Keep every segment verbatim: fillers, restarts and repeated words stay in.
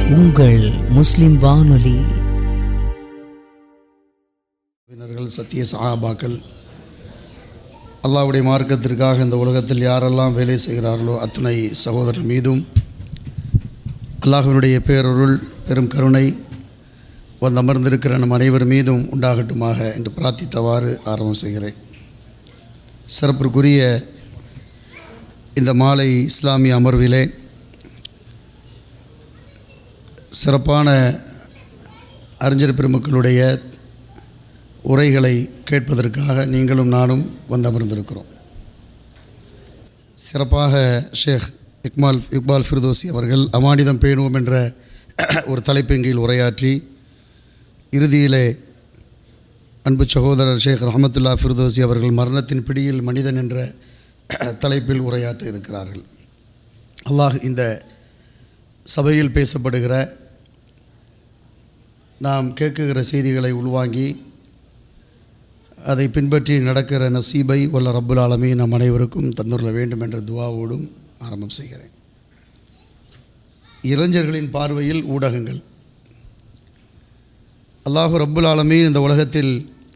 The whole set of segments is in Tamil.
உங்கள் முஸ்லிம் வானொலி. சத்திய சஹாபாக்கள், அல்லாஹ்வுடைய மார்க்கத்திற்காக இந்த உலகத்தில் யாரெல்லாம் வேலை செய்கிறார்களோ அத்தனை சகோதரர் மீதும் அல்லாஹ்வினுடைய பேரருள் பெரும் கருணை வந்து அமர்ந்திருக்கிற நம் அனைவர் மீதும் உண்டாகட்டுமாக என்று பிரார்த்தித்தவாறு ஆரம்பம் செய்கிறேன். சிறப்பிற்குரிய இந்த மாலை இஸ்லாமிய அமர்விலே சிறப்பான அறிஞர் பெருமக்களுடைய உரைகளை கேட்பதற்காக நீங்களும் நானும் வந்து அமர்ந்திருக்கிறோம். சிறப்பாக ஷேக் இக்மால் இக்பால் ஃபிர்தோசி அவர்கள் அமானிதம் பேணுவோம் என்ற ஒரு தலைப்பின் உரையாற்றி இறுதியிலே அன்பு சகோதரர் ஷேக் ரஹமத்துல்லா ஃபிர்தோசி அவர்கள் மரணத்தின் பிடியில் மனிதன் என்ற தலைப்பில் உரையாற்ற இருக்கிறார்கள். அல்லாஹ் இந்த சபையில் பேசப்படுகிற நாம் கேட்குகிற செய்திகளை உள்வாங்கி அதை பின்பற்றி நடக்கிற நசீபை வல்ல ரப்புல் ஆலமீன் நம் அனைவருக்கும் தந்துள்ள வேண்டும் என்ற துஆவோடும் ஆரம்பம் செய்கிறேன். இளைஞர்களின் பார்வையில் ஊடகங்கள். அல்லாஹ் ரப்புல் ஆலமீன் இந்த உலகத்தில்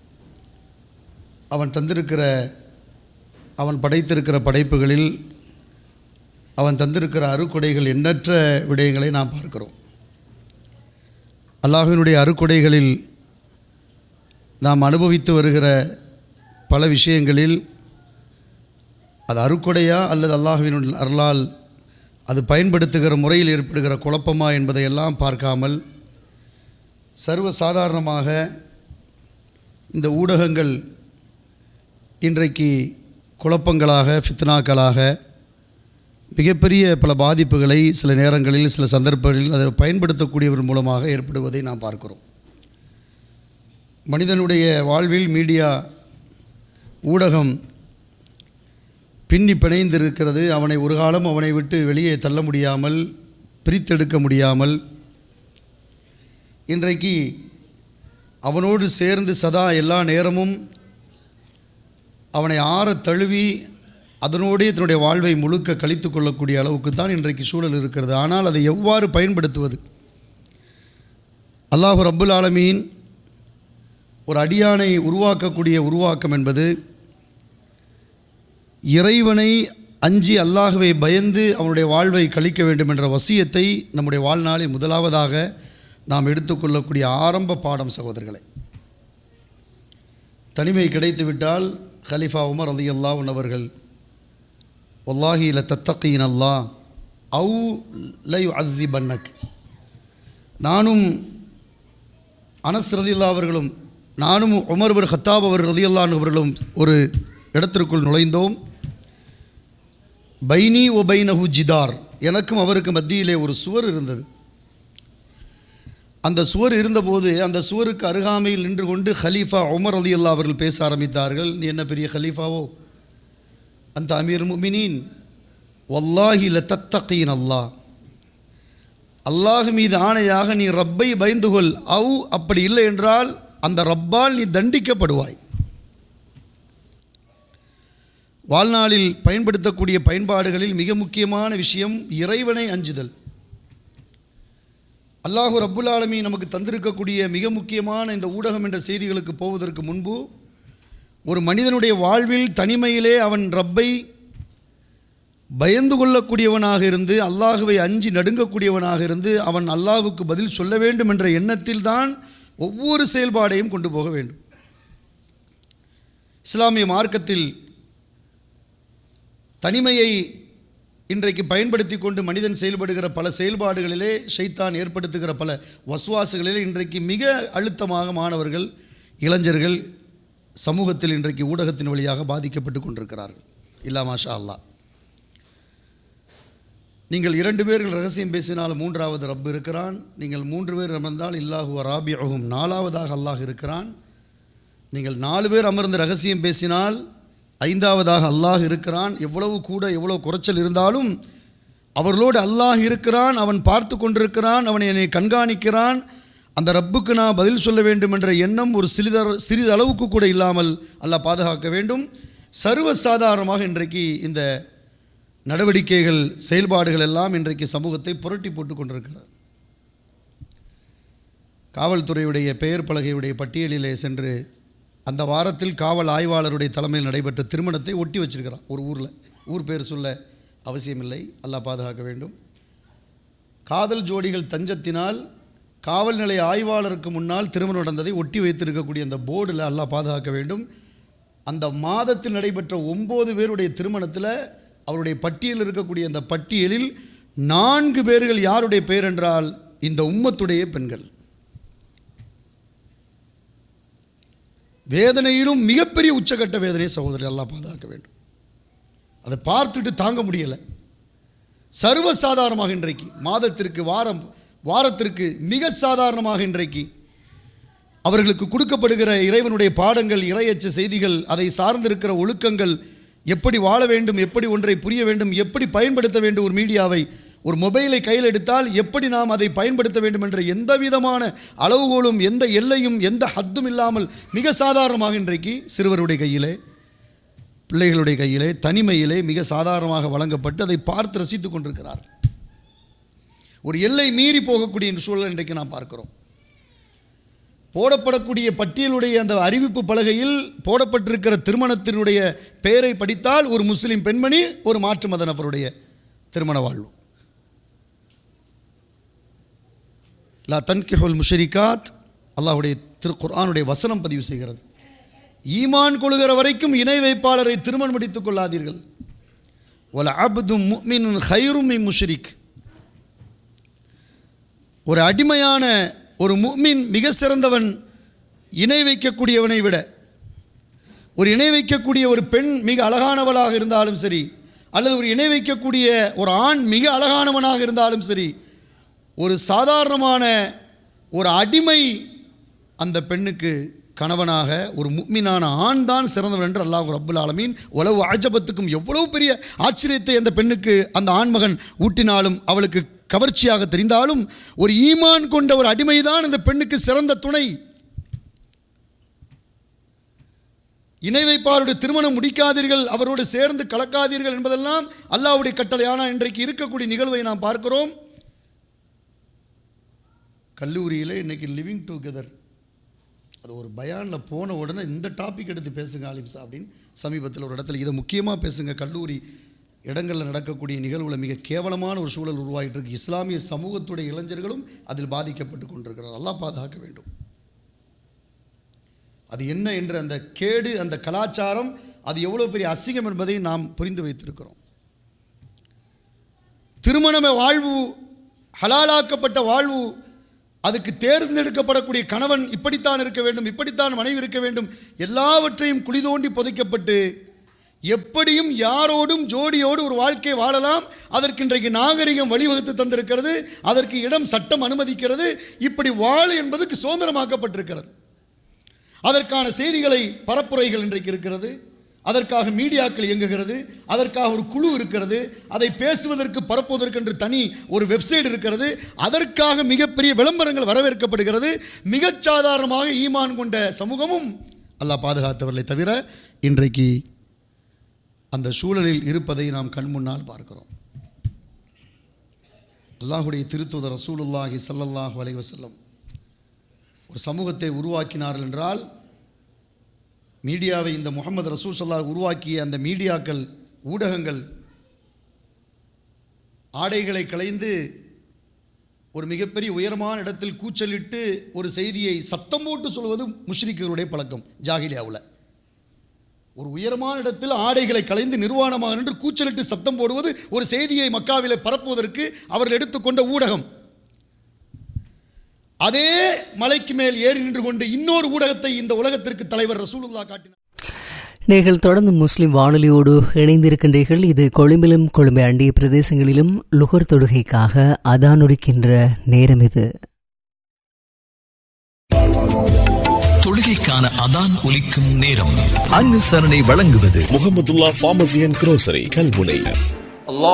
அவன் தந்திருக்கிற அவன் படைத்திருக்கிற படைப்புகளில் அவன் தந்திருக்கிற அருக்கொடைகள் எண்ணற்ற விடயங்களை நாம் பார்க்கிறோம். அல்லாஹ்வினுடைய அருக்கொடைகளில் நாம் அனுபவித்து வருகிற பல விஷயங்களில் அது அருக்கொடையா அல்லது அல்லாஹ்வினுடைய அருளால் அது பயன்படுத்துகிற முறையில் ஏற்படுகிற குழப்பமா என்பதையெல்லாம் பார்க்காமல் சர்வ சாதாரணமாக இந்த ஊடகங்கள் இன்றைக்கு குழப்பங்களாக ஃபித்னாக்களாக மிகப்பெரிய பல பாதிப்புகளை சில நேரங்களில் சில சந்தர்ப்பங்களில் அதை பயன்படுத்தக்கூடியவர் மூலமாக ஏற்படுவதை நாம் பார்க்கிறோம். மனிதனுடைய வாழ்வில் மீடியா ஊடகம் பின்னி பிணைந்திருக்கிறது. அவனை ஒரு காலம் அவனை விட்டு வெளியே தள்ள முடியாமல், பிரித்தெடுக்க முடியாமல், இன்றைக்கு அவனோடு சேர்ந்து சதா எல்லா நேரமும் அவனை ஆற தழுவி அதனோடே தன்னுடைய வாழ்வை முழுக்க கழித்து கொள்ளக்கூடிய அளவுக்கு தான் இன்றைக்கு சூழல் இருக்கிறது. ஆனால் அதை எவ்வாறு பயன்படுத்துவது? அல்லாஹ் ரப்புல் ஆலமீன் ஒரு அடியானை உருவாக்கக்கூடிய உருவாக்கம் என்பது இறைவனை அஞ்சி அல்லாஹ்வை பயந்து அவனுடைய வாழ்வை கழிக்க வேண்டும் என்ற வசியத்தை நம்முடைய வாழ்நாளில் முதலாவதாக நாம் எடுத்துக்கொள்ளக்கூடிய ஆரம்ப பாடம் சகோதரர்களை. தனிமை கிடைத்துவிட்டால் கலீஃபா உமர் ரலியல்லாஹு அன்ஹு அவர்கள் வல்லாஹி ல தத்தகீன் அல்லாஹ் அவு ல யுஅذிபன்னக், நானும் அனஸ் ரலியல்லாஹு அவர்களும் நானும் உமர் பின் கத்தாப் அவர் ரலியல்லாஹு அன்ஹு அவர்களும் ஒரு இடத்திற்குள் நுழைந்தோம். பைனி ஒ பைனஹு ஜிதார், எனக்கும் அவருக்கு மத்தியிலே ஒரு சுவர் இருந்தது. அந்த சுவர் இருந்தபோது அந்த சுவருக்கு அருகாமையில் நின்று கொண்டு ஹலீஃபா உமர் ரலியல்லாஹு அவர்கள் பேச ஆரம்பித்தார்கள். நீ என்ன பெரிய ஹலீஃபாவோ, அந்த அமீர் முஃமினீன், வல்லாஹி ல தத்தகீன் அல்லாஹ், அல்லாஹ் மீது ஆணையாக நீ ரப்பை பயந்துகொள். அவு அப்படி இல்லை என்றால் அந்த ரப்பால் நீ தண்டிக்கப்படுவாய். வாழ்நாளில் பயன்படுத்தக்கூடிய பயன்பாடுகளில் மிக முக்கியமான விஷயம் இறைவனை அஞ்சுதல். அல்லாஹு ரப்புல் ஆலமீன் நமக்கு தந்திருக்கக்கூடிய மிக முக்கியமான இந்த ஊடகம் என்ற செய்திகளுக்கு போவதற்கு முன்பு ஒரு மனிதனுடைய வாழ்வில் தனிமையிலே அவன் ரப்பை பயந்து கொள்ளக்கூடியவனாக இருந்து அல்லாஹுவை அஞ்சி நடுங்கக்கூடியவனாக இருந்து அவன் அல்லாஹுக்கு பதில் சொல்ல வேண்டும் என்ற எண்ணத்தில் தான் ஒவ்வொரு செயல்பாடையும் கொண்டு போக வேண்டும். இஸ்லாமிய மார்க்கத்தில் தனிமையை இன்றைக்கு பயன்படுத்தி கொண்டு மனிதன் செயல்படுகிற பல செயல்பாடுகளிலே ஷைத்தான் ஏற்படுத்துகிற பல வஸ்வாசுகளிலே இன்றைக்கு மிக அழுத்தமாக மாணவர்கள், இளைஞர்கள் சமூகத்தில் இன்றைக்கு ஊடகத்தின் வழியாக பாதிக்கப்பட்டு கொண்டிருக்கிறார்கள். இல்லா மாஷா அல்லாஹ். நீங்கள் இரண்டு பேர்கள் ரகசியம் பேசினால் மூன்றாவது ரப் இருக்கிறான். நீங்கள் மூன்று பேர் அமர்ந்தால் இல்லாஹு ராபிஉஹும், நாலாவதாக அல்லாஹ் இருக்கிறான். நீங்கள் நாலு பேர் அமர்ந்து ரகசியம் பேசினால் ஐந்தாவதாக அல்லாஹ் இருக்கிறான். எவ்வளவு கூட எவ்வளவு குறைச்சல் இருந்தாலும் அவர்களோடு அல்லாஹ் இருக்கிறான், அவன் பார்த்து கொண்டிருக்கிறான், அவன் என்னை கண்காணிக்கிறான். அந்த ரப்புக்கு நான் பதில் சொல்ல வேண்டும் என்ற எண்ணம் ஒரு சிறித சிறிது அளவுக்கு கூட இல்லாமல் அல்லாஹ் பாதுகாக்க வேண்டும். சர்வசாதாரணமாக இன்றைக்கு இந்த நடவடிக்கைகள் செயல்பாடுகள் எல்லாம் இன்றைக்கு சமூகத்தை புரட்டி போட்டு கொண்டிருக்கிறது. காவல்துறையுடைய பெயர் பலகையுடைய பட்டியலிலே சென்று அந்த வாரத்தில் காவல் ஆய்வாளருடைய தலைமையில் நடைபெற்ற திருமணத்தை ஒட்டி வச்சிருக்கிறான் ஒரு ஊரில். ஊர் பேர் சொல்ல அவசியமில்லை, அல்லாஹ் பாதுகாக்க வேண்டும். காதல் ஜோடிகள் தஞ்சத்தினால் காவல் நிலைய ஆய்வாளருக்கு முன்னால் திருமணம் நடந்ததை ஒட்டி வைத்திருக்கக்கூடிய அந்த போர்டில் அல்லாஹ் பாதுகாக்க வேண்டும். அந்த மாதத்தில் நடைபெற்ற ஒம்பது பேருடைய திருமணத்தில் அவருடைய பட்டியலில் இருக்கக்கூடிய அந்த பட்டியலில் நான்கு பேர்கள் யாருடைய பெயர் என்றால் இந்த உம்மத்துடைய பெண்கள். வேதனையிலும் மிகப்பெரிய உச்சகட்ட வேதனை சகோதரி, அல்லாஹ் பாதுகாக்க வேண்டும். அதை பார்த்துட்டு தாங்க முடியலை. சர்வசாதாரணமாக இன்றைக்கு மாதத்திற்கு வாரம் வாரத்திற்கு மிக சாதாரணமாக இன்றைக்கு அவர்களுக்கு கொடுக்கப்படுகிற இறைவனுடைய பாடங்கள், இறையச்ச செய்திகள், அதை சார்ந்திருக்கிற ஒழுக்கங்கள், எப்படி வாழ வேண்டும், எப்படி ஒன்றை புரிய வேண்டும், எப்படி பயன்படுத்த வேண்டும், ஒரு மீடியாவை ஒரு மொபைலை கையில் எடுத்தால் எப்படி நாம் அதை பயன்படுத்த வேண்டும் என்ற எந்த விதமான அளவுகோலும் எந்த எல்லையும் எந்த ஹத்தும் இல்லாமல் மிக சாதாரணமாக இன்றைக்கு சிறுவருடைய கையிலே, பிள்ளைகளுடைய கையிலே, தனிமையிலே மிக சாதாரணமாக வழங்கப்பட்டு அதை பார்த்து ரசித்து கொண்டிருக்கிறார். ஒரு எல்லை மீறி போகக்கூடிய சூழல் இன்றைக்கு நாம் பார்க்கிறோம். போடப்படக்கூடிய பட்டியலுடைய அந்த அறிவிப்பு பலகையில் போடப்பட்டிருக்கிற திருமணத்தினுடைய பெயரை படித்தால் ஒரு முஸ்லிம் பெண்மணி, ஒரு மாற்று மத நபருடைய திருமண வாழ்வு. லா தன்கிஹுல் முஷ்ரிகாத், அல்லாஹ்வுடைய திரு குர்ஆனுடைய வசனம் பதிவு செய்கிறது. ஈமான் கொள்கிற வரைக்கும் இணை வைப்பாளரை திருமணம் முடித்துக் கொள்ளாதீர்கள். வல அப்தும் முஃமினுன் கைரும் மின் முஷ்ரிக், ஒரு அடிமையான ஒரு முஃமின் மிக சிறந்தவன் இணை வைக்கக்கூடியவனை விட. ஒரு இணை வைக்கக்கூடிய ஒரு பெண் மிக அழகானவளாக இருந்தாலும் சரி, அல்லது ஒரு இணை வைக்கக்கூடிய ஒரு ஆண் மிக அழகானவனாக இருந்தாலும் சரி, ஒரு சாதாரணமான ஒரு அடிமை அந்த பெண்ணுக்கு கணவனாக ஒரு முஃமினான ஆண் தான் சிறந்தவன் என்று அல்லாஹ் ரப்புல் ஆலமீன் உலவு ஆஜபத்துக்கும் எவ்வளவு பெரிய ஆச்சரியத்தை அந்த பெண்ணுக்கு அந்த ஆண்மகன் ஊட்டினாலும் அவளுக்கு கவர்ச்சியாக தெரிந்தாலும் ஒரு ஈமான் கொண்ட ஒரு அடிமைதான் அந்த பெண்ணுக்கு சிறந்த துணை. இணை வைப்பாருடைய திருமணம் முடிக்காதீர்கள், அவரோடு சேர்ந்து கலக்காதீர்கள் என்பதெல்லாம் அல்லாஹ்வுடைய கட்டளை. ஆனால் இன்றைக்கு இருக்கக்கூடிய நிகழ்வை நாம் பார்க்கிறோம். கல்லூரியில் இன்றைக்கி லிவிங் டுகெதர், அது ஒரு பயானில் போன உடனே இந்த டாபிக் எடுத்து பேசுங்க ஆலிம்சா அப்படின்னு சமீபத்தில் ஒரு இடத்துல இதை முக்கியமாக பேசுங்க. கல்லூரி இடங்களில் நடக்கக்கூடிய நிகழ்வுகள் மிக கேவலமான ஒரு சூழல் உருவாகிட்டு இருக்கு. இஸ்லாமிய சமூகத்துடைய இளைஞர்களும் அதில் பாதிக்கப்பட்டு கொண்டிருக்கிறார். அல்லாஹ் பாதுகாக்க வேண்டும். அது என்ன என்ற அந்த கேடு, அந்த கலாச்சாரம், அது எவ்வளோ பெரிய அசிங்கம் என்பதை நாம் புரிந்து வைத்திருக்கிறோம். திருமண வாழ்வு, ஹலாலாக்கப்பட்ட வாழ்வு, அதுக்கு தேர்ந்தெடுக்கப்படக்கூடிய கணவன் இப்படித்தான் இருக்க வேண்டும், இப்படித்தான் மனைவி இருக்க வேண்டும், எல்லாவற்றையும் குழி தோண்டி புதைக்கப்பட்டு எப்படியும் யாரோடும் ஜோடியோடு ஒரு வாழ்க்கை வாழலாம், அதற்கு இன்றைக்கு நாகரிகம் வழிவகுத்து தந்திருக்கிறது, அதற்கு இடம் சட்டம் அனுமதிக்கிறது. இப்படி வாழ என்பதற்கு சுதந்திரமாக்கப்பட்டிருக்கிறது. அதற்கான செய்திகளை பரப்புரைகள் இன்றைக்கு இருக்கிறது, அதற்காக மீடியாக்கள் இயங்குகிறது, அதற்காக ஒரு குழு இருக்கிறது, அதை பேசுவதற்கு பரப்புவதற்கு என்று தனி ஒரு வெப்சைட் இருக்கிறது, அதற்காக மிகப்பெரிய விளம்பரங்கள் வரவேற்கப்படுகிறது. மிகச் சாதாரணமாக ஈமான் கொண்ட சமூகமும் அல்லாஹ் பாதுகாத்தவர்களை தவிர இன்றைக்கு அந்த சூழலில் இருப்பதை நாம் கண் முன்னால் பார்க்கிறோம். அல்லாஹுடைய திருத்தூதர் ரசூலுல்லாஹி ஸல்லல்லாஹு அலைஹி வஸல்லம் ஒரு சமூகத்தை உருவாக்கினார்கள் என்றால், மீடியாவை இந்த முஹம்மது ரசூல் ஸல்லல்லாஹு உருவாக்கிய அந்த மீடியாக்கள், ஊடகங்கள் ஆடைகளை களைந்து ஒரு மிகப்பெரிய உயரமான இடத்தில் கூச்சலிட்டு ஒரு செய்தியை சத்தம் போட்டு சொல்வது முஷ்ரிக்குகளுடைய பழக்கம். ஜாகிலியாவில் ஒரு உயரமான இடத்தில் ஆடைகளை களைந்து நிர்வாணமாக நின்று கூச்சலிட்டு சத்தம் போடுவது ஒரு செய்தியை மக்காவிலே பரப்புவதற்கு அவர்கள் எடுத்துக்கொண்ட ஊடகம். அதே மலைக்கு மேல் ஏறி நின்று கொண்டு இன்னொரு ஊடகத்தை இந்த உலகத்திற்கு தலைவர் ரசூலுல்லாஹ் காட்டினார். நீங்கள் தொடர்ந்து முஸ்லிம் வானொலியோடு இணைந்திருக்கின்றீர்கள். இது கொழும்பிலும் கொழும்பை அண்டிய பிரதேசங்களிலும் லுகர் தொழுகைக்காக அதானுரிக்கின்ற நேரம். இது தொழுகைக்கான அதான் ஒலிக்கும் நேரம். அனுசரணை வழங்குவது Mahmudullah pharmacy and grocery Kalmunai.